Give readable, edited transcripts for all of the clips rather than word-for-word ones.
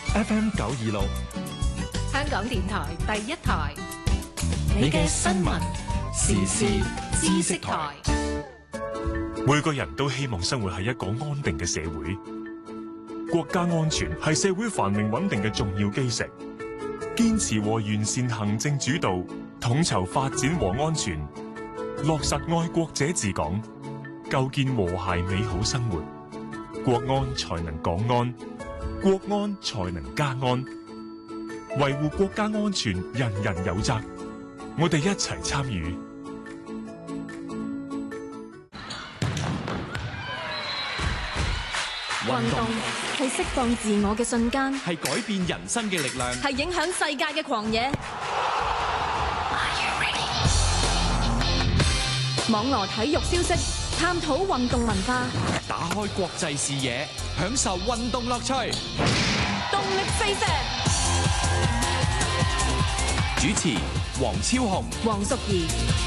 FM 926， 香港電台第一台， 你嘅新聞時事知識台。 每個人都希望生活喺一個安定嘅社會，國家安全係社會繁榮穩定嘅重要基石。堅持和完善行政主導，統籌發展和安全，落實愛國者治港，構建和諧美好生活，國安才能港安，國安才能家安。維護國家安全，人人有責，我哋一齊參與。 運動係釋放自我嘅瞬間， 係改變人生嘅力量， 係影響世界嘅狂野。網羅體育消息，探討運動文化， 打開國際視野，享受運動樂趣。 動力四射。 主持：黃超雄、 黃淑儀。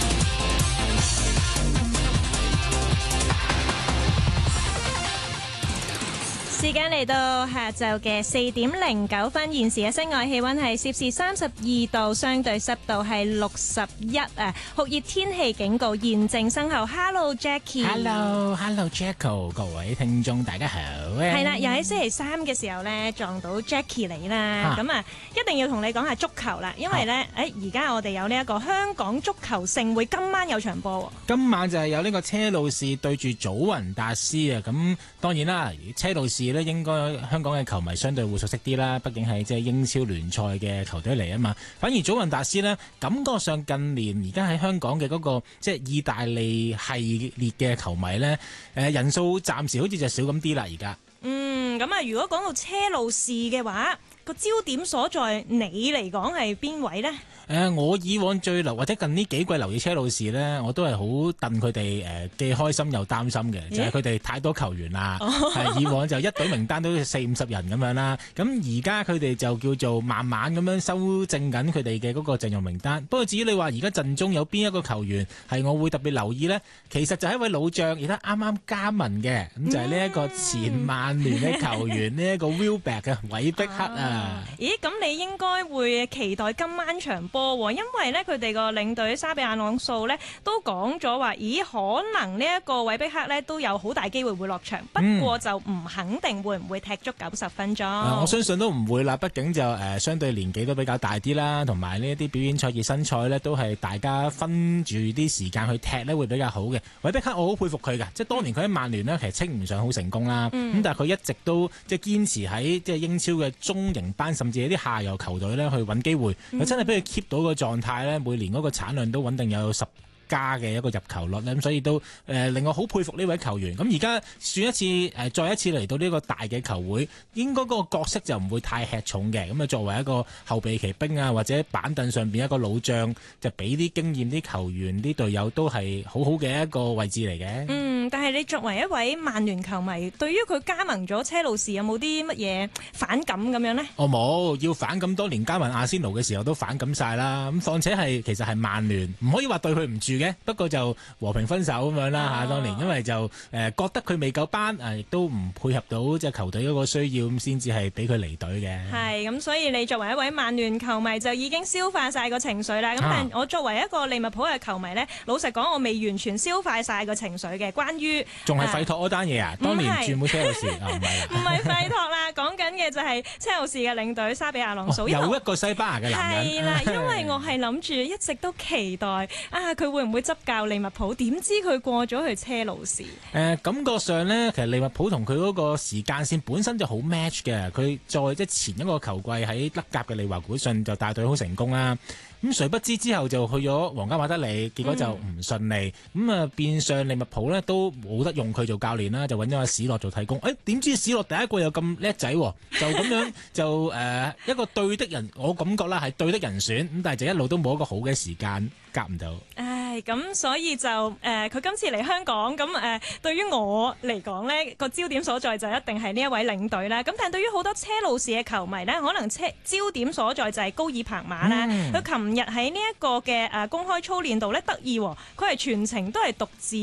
時間嚟到下晝嘅4:09，現時嘅室外氣溫係攝氏32度，相對濕度係61啊！酷熱天氣警告現正生效。Hello Jackie，Hello Jacko， 各位聽眾大家好。 係啦，又喺星期三嘅時候咧撞到 Jackie 你啦，咁啊一定要同你講下足球啦，因為咧而家我哋有呢一個香港足球盛會，今晚有場波。 今晚就係有呢個車路士對住祖雲達斯啊！咁當然啦，車路士咧應該香港嘅球迷相對會熟悉啲啦，畢竟係即係英超聯賽嘅球隊嚟啊嘛。反而祖雲達斯呢，感覺上近年而家喺香港嘅嗰個即係意大利系列嘅球迷呢，人數暫時好似就少咁啲啦而家。 咁啊，如果講到車路士嘅話，個焦點所在，你嚟講係邊位呢？ 我以往最留或者近呢幾季留意車路士呢，我都係好戥佢哋既開心又擔心嘅，就係佢哋太多球員啦。以往就一隊名單都40-50人咁樣啦，咁而家佢哋就叫做慢慢咁樣修正緊佢哋嘅嗰個陣容名單。不過至於你話而家陣中有邊一個球員係我會特別留意呢？其實就係一位老將，而家啱啱加盟嘅，咁就係呢一個前曼聯嘅球員呢一個 Welbeck 嘅韋碧克啊。 咦，咁你應該會期待今晚場波？因為咧佢哋個領隊沙比亞朗素咧都講咗話，可能呢一個韋碧克咧都有好大機會會落場，不過就唔肯定會唔會踢足90分鐘。 我相信都唔會啦，畢竟就相對年紀都比較大啲啦，同埋呢一啲表演賽熱身賽咧都係大家分住啲時間去踢咧會比較好嘅。韋碧克我好佩服佢㗎，即係當年佢喺曼聯呢，其實稱唔上好成功啦，咁但係佢一直都即係堅持喺即係英超嘅中型班，甚至係啲下游球隊咧去揾機會，佢真係俾佢 keep 到個狀態咧，每年嗰個產量都穩定有10加嘅一個入球率咧，咁所以都令我好佩服呢位球員。咁而家算一次再一次嚟到呢個大嘅球會，應該嗰個角色就唔會太吃重嘅。咁啊，作為一個後備騎兵啊，或者板凳上邊一個老將，就俾啲經驗啲球員、啲隊友都係好好嘅一個位置嚟嘅。 但係你作為一位曼聯球迷，對於佢加盟咗車路士有冇啲乜嘢反感咁樣呢？ 我冇，要反感多年加盟阿仙奴嘅時候都反感晒啦。咁況且其實係曼聯，唔可以話對佢唔住嘅，不過就和平分手咁樣啦嚇。當年因為就覺得佢未夠班，亦都唔配合到即係球隊嗰個需要，咁先至係俾佢離隊嘅。係咁，所以你作為一位曼聯球迷就已經消化晒個情緒啦。咁但係我作為一個利物浦嘅球迷呢，老實講我未完全消化晒個情緒嘅。關於仲係費托嗰單嘢啊？當年轉會車路士唔係費托啦，講緊嘅就係車路士嘅領隊沙比亞朗素。 有一個西班牙嘅男人。 係啦，因為我係諗住一直都期待佢會唔會執教利物浦，點知佢過咗去車路士。 感覺上呢，其實利物浦同佢嗰個時間線本身就好 match 嘅。佢在即前一個球季喺德甲嘅利華古遜就帶隊好成功啦。咁誰不知之後就去咗皇家馬德里，結果就唔順利。變相利物浦呢都冇得用佢做教練啦，就揾咗阿史諾做替工。點知史諾第一季又咁叻仔，就咁樣就一個對的人，我感覺啦係對的人選。咁但係就一路都冇一個好嘅時間夾唔到。 咁所以就佢今次嚟香港，咁對於我嚟講呢個焦點所在就一定係呢一位領隊啦。咁但係對於好多車路士嘅球迷呢，可能焦點所在就係高爾彭馬啦。佢琴日喺呢一個嘅公開操練度呢，得意，佢係全程都係獨自